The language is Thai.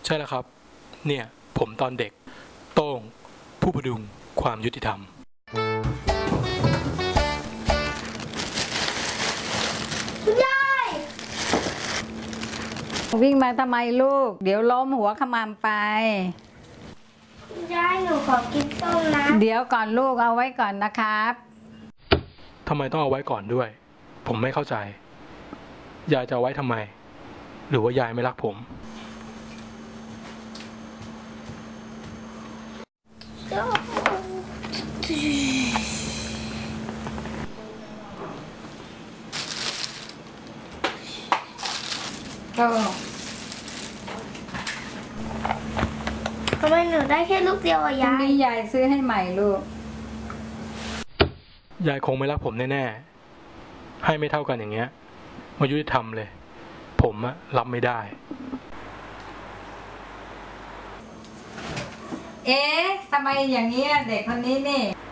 ใช่แล้วครับเนี่ยผมตอนเด็กโต้งผู้พดุงความยุติธรรมวิ่งมาทำไมลูกเดี๋ยวล้มหัวขมำไปยายหนูขอกินส้มนะเดี๋ยวก่อนลูกเอาไว้ก่อนนะครับทำไมต้องเอาไว้ก่อนด้วยผมไม่เข้าใจยายจะเอาไว้ทำไมหรือว่ายายไม่รักผมก็ทำไมหนูได้แค่ลูกเดียวอะพรุ่งยายนี้ยายซื้อให้ใหม่ลูกยายคงไม่รักผมแน่ๆให้ไม่เท่ากันอย่างเงี้ยไม่ยุติธรรมเลยผมรับไม่ได้เอ๊ะทำไมอย่างนี้เด็กคนนี้นี่